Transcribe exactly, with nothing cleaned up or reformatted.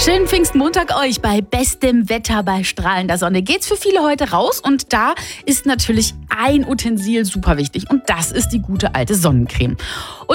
Schönen Pfingstmontag euch bei bestem Wetter bei strahlender Sonne. Geht's für viele heute raus und da ist natürlich ein Utensil super wichtig und das ist die gute alte Sonnencreme. Und